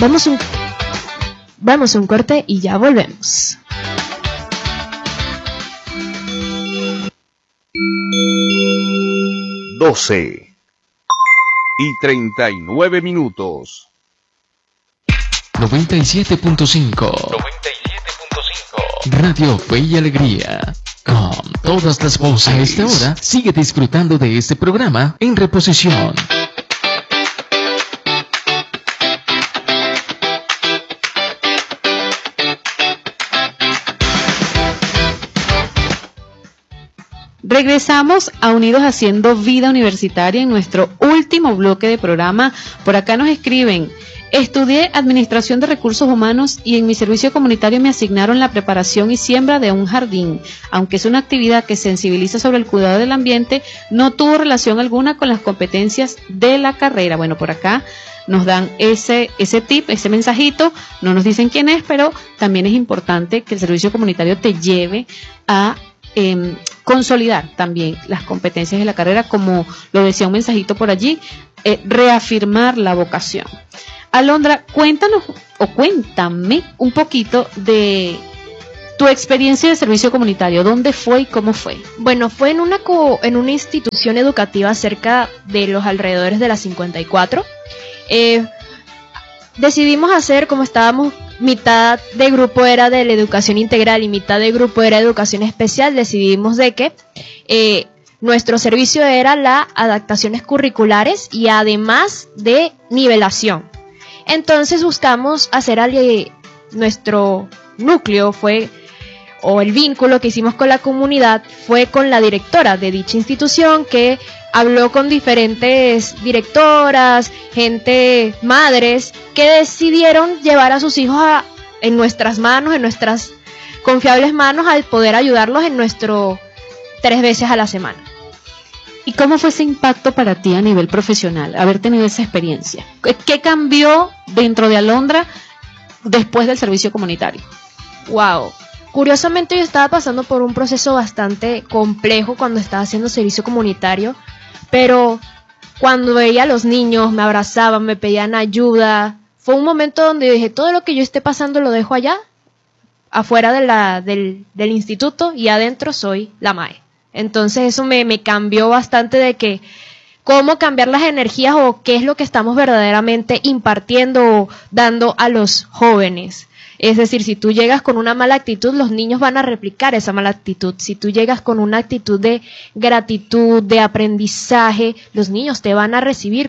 Vamos a un corte y ya volvemos. Doce y 39 minutos. 97.5 Radio Fe y Alegría. Con todas las voces. A esta hora, sigue disfrutando de este programa en reposición. Regresamos a Unidos Haciendo Vida Universitaria en nuestro último bloque de programa. Por acá nos escriben: estudié Administración de Recursos Humanos y en mi servicio comunitario me asignaron la preparación y siembra de un jardín. Aunque es una actividad que sensibiliza sobre el cuidado del ambiente, no tuvo relación alguna con las competencias de la carrera. Bueno, por acá nos dan ese tip, ese mensajito. No nos dicen quién es, pero también es importante que el servicio comunitario te lleve a consolidar también las competencias de la carrera, como lo decía un mensajito por allí, reafirmar la vocación. Alondra, cuéntanos o cuéntame un poquito de tu experiencia de servicio comunitario. ¿Dónde fue y cómo fue? Bueno, fue en una institución educativa cerca de los alrededores de la 54. Decidimos hacer, como estábamos, mitad de grupo era de la educación integral y mitad de grupo era educación especial, decidimos de que nuestro servicio era las adaptaciones curriculares y además de nivelación. Entonces buscamos hacer nuestro núcleo o el vínculo que hicimos con la comunidad fue con la directora de dicha institución, que habló con diferentes directoras, madres, que decidieron llevar a sus hijos en nuestras manos, en nuestras confiables manos, al poder ayudarlos en nuestro 3 veces a la semana. ¿Y cómo fue ese impacto para ti a nivel profesional, haber tenido esa experiencia? ¿Qué cambió dentro de Alondra después del servicio comunitario? Wow. Curiosamente yo estaba pasando por un proceso bastante complejo cuando estaba haciendo servicio comunitario, pero cuando veía a los niños, me abrazaban, me pedían ayuda, fue un momento donde yo dije, todo lo que yo esté pasando lo dejo allá, afuera del instituto, y adentro soy la MAE. Entonces eso me cambió bastante de que cómo cambiar las energías o qué es lo que estamos verdaderamente impartiendo o dando a los jóvenes. Es decir, si tú llegas con una mala actitud, los niños van a replicar esa mala actitud. Si tú llegas con una actitud de gratitud, de aprendizaje, los niños te van a recibir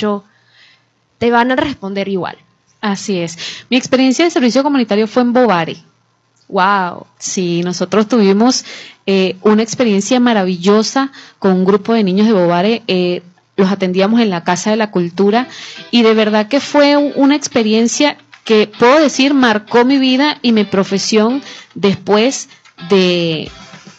te van a responder igual. Así es. Mi experiencia de servicio comunitario fue en Bovare. Wow. Sí, nosotros tuvimos una experiencia maravillosa con un grupo de niños de Bovare. Los atendíamos en la Casa de la Cultura y de verdad que fue una experiencia que puedo decir marcó mi vida y mi profesión después de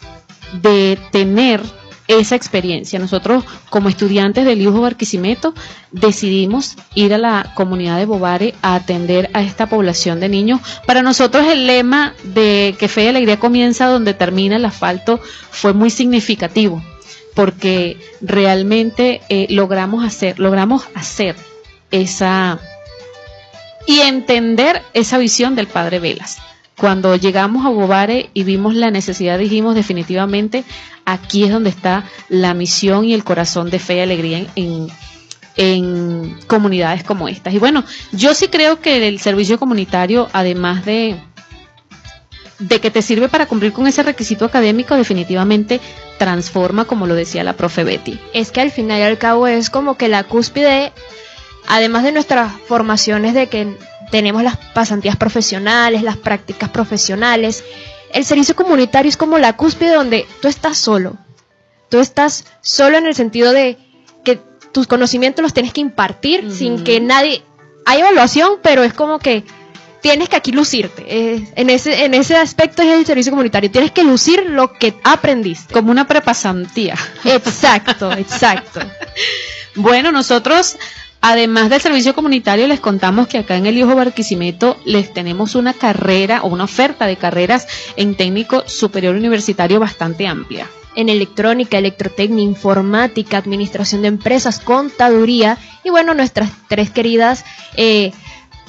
tener esa experiencia. Nosotros, como estudiantes del IUJO Barquisimeto, decidimos ir a la comunidad de Bovare a atender a esta población de niños. Para nosotros el lema de que Fe y Alegría comienza donde termina el asfalto fue muy significativo, porque realmente logramos hacer esa y entender esa visión del Padre Velas. Cuando llegamos a Bovare y vimos la necesidad, dijimos definitivamente aquí es donde está la misión y el corazón de Fe y Alegría en comunidades como estas. Y bueno, yo sí creo que el servicio comunitario, además de que te sirve para cumplir con ese requisito académico, definitivamente transforma, como lo decía la profe Betty. Es que al final y al cabo es como que la cúspide, además de nuestras formaciones de que tenemos las pasantías profesionales, las prácticas profesionales, el servicio comunitario es como la cúspide donde tú estás solo. Tú estás solo en el sentido de que tus conocimientos los tienes que impartir sin que nadie... Hay evaluación, pero es como que tienes que aquí lucirte. En ese aspecto es el servicio comunitario. Tienes que lucir lo que aprendiste. Como una prepasantía. Exacto, exacto. Bueno, nosotros, además del servicio comunitario, les contamos que acá en el IUJO Barquisimeto les tenemos una carrera o una oferta de carreras en técnico superior universitario bastante amplia. En electrónica, electrotecnia, informática, administración de empresas, contaduría y bueno, nuestras 3 queridas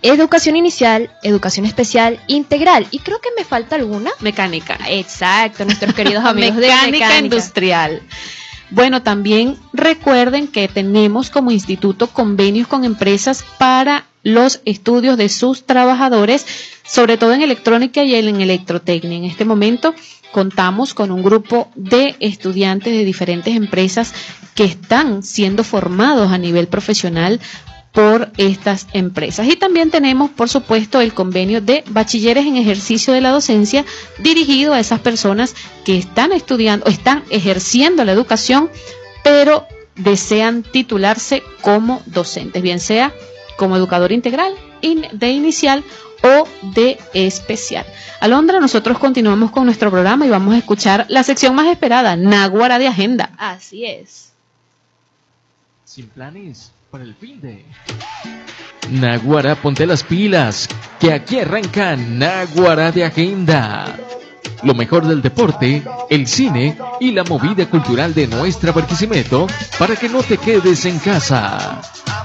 educación inicial, educación especial, integral. Y creo que me falta alguna. Mecánica. Exacto, nuestros queridos amigos de Mecánica mecánica industrial. Bueno, también recuerden que tenemos como instituto convenios con empresas para los estudios de sus trabajadores, sobre todo en electrónica y en electrotecnia. En este momento contamos con un grupo de estudiantes de diferentes empresas que están siendo formados a nivel profesional por estas empresas. Y también tenemos, por supuesto, el convenio de bachilleres en ejercicio de la docencia dirigido a esas personas que están estudiando o están ejerciendo la educación, pero desean titularse como docentes, bien sea como educador integral, de inicial o de especial. Alondra, nosotros continuamos con nuestro programa y vamos a escuchar la sección más esperada, Náguara de Agenda. Así es. Sin planes para el fin de... Náguara, ponte las pilas, que aquí arranca Náguara de Agenda. Lo mejor del deporte, el cine y la movida cultural de nuestra Barquisimeto para que no te quedes en casa.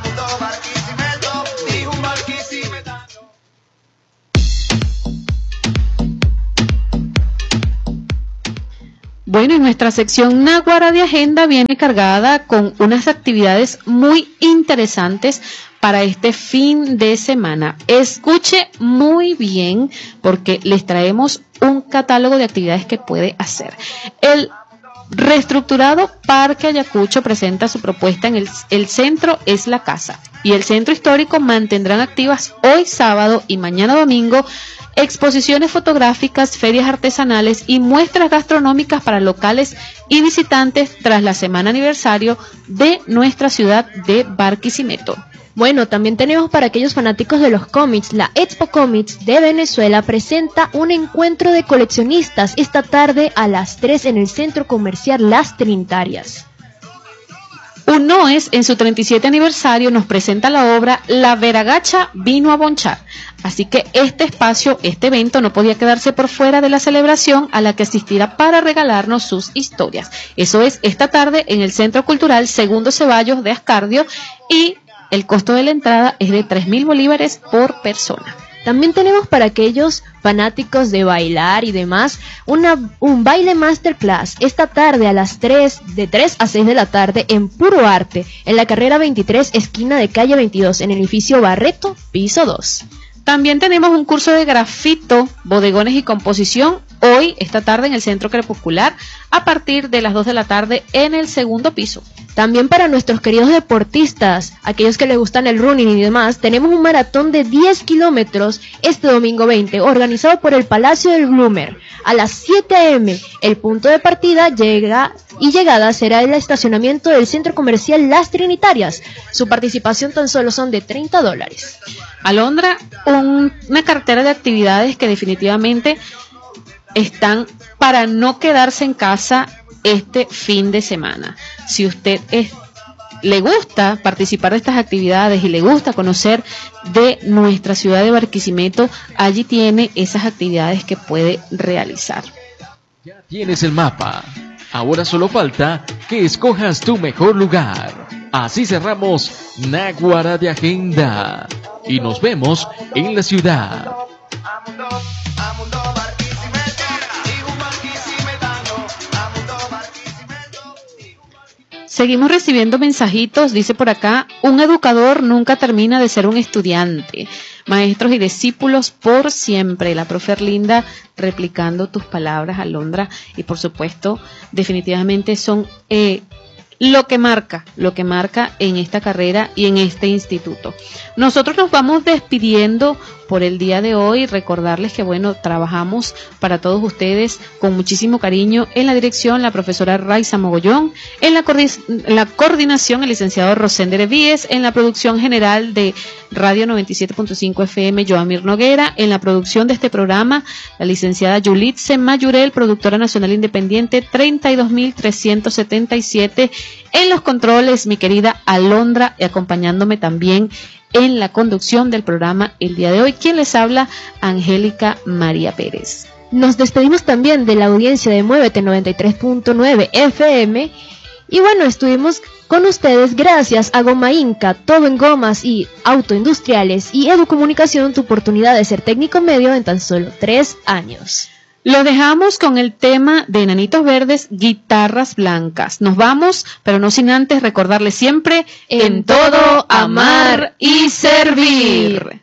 Bueno, y nuestra sección Náguara de Agenda viene cargada con unas actividades muy interesantes para este fin de semana. Escuche muy bien porque les traemos un catálogo de actividades que puede hacer. El reestructurado Parque Ayacucho presenta su propuesta en el centro es la casa y el centro histórico mantendrán activas hoy sábado y mañana domingo exposiciones fotográficas, ferias artesanales y muestras gastronómicas para locales y visitantes tras la semana aniversario de nuestra ciudad de Barquisimeto. Bueno, también tenemos para aquellos fanáticos de los cómics, la Expo Comics de Venezuela presenta un encuentro de coleccionistas esta tarde a las 3 en el Centro Comercial Las Trinitarias. UNOES, en su 37 aniversario, nos presenta la obra La Veragacha vino a bonchar. Así que este evento no podía quedarse por fuera de la celebración a la que asistirá para regalarnos sus historias. Eso es esta tarde en el Centro Cultural Segundo Ceballos de Ascardio y el costo de la entrada es de 3.000 bolívares por persona. También tenemos para aquellos fanáticos de bailar y demás, un baile masterclass esta tarde a las 3, de 3 a 6 de la tarde en Puro Arte, en la carrera 23, esquina de calle 22, en el edificio Barreto, piso 2. También tenemos un curso de grafito, bodegones y composición hoy, esta tarde en el Centro Crepuscular, a partir de las 2 de la tarde en el segundo piso. También para nuestros queridos deportistas, aquellos que les gustan el running y demás, tenemos un maratón de 10 kilómetros este domingo 20, organizado por el Palacio del Bloomer. A las 7 a.m., el punto de partida y llegada será el estacionamiento del Centro Comercial Las Trinitarias. Su participación tan solo son de $30. Alondra, una cartera de actividades que definitivamente están para no quedarse en casa este fin de semana. Si usted le gusta participar de estas actividades y le gusta conocer de nuestra ciudad de Barquisimeto, allí tiene esas actividades que puede realizar. Ya tienes el mapa. Ahora solo falta que escojas tu mejor lugar. Así cerramos Náguara de Agenda. Y nos vemos en la ciudad. Seguimos recibiendo mensajitos, dice por acá, un educador nunca termina de ser un estudiante. Maestros y discípulos por siempre. La profe Erlinda replicando tus palabras, Alondra, y por supuesto, definitivamente son lo que marca en esta carrera y en este instituto. Nosotros nos vamos despidiendo por el día de hoy, recordarles que bueno, trabajamos para todos ustedes con muchísimo cariño en la dirección la profesora Raiza Mogollón, en la coordinación el licenciado Rosender Víez, en la producción general de Radio 97.5 FM Joamir Noguera, en la producción de este programa la licenciada Yulitze Mayurel, productora nacional independiente 32.377, en los controles mi querida Alondra y acompañándome también en la conducción del programa el día de hoy, quien les habla, Angélica María Pérez. Nos despedimos también de la audiencia de Muévete 93.9 FM Y bueno, estuvimos con ustedes gracias a Goma Inca, todo en gomas y autoindustriales, y Educomunicación, tu oportunidad de ser técnico medio en tan solo 3 años. Lo dejamos con el tema de Enanitos Verdes, Guitarras Blancas. Nos vamos, pero no sin antes recordarles siempre, en todo amar y servir.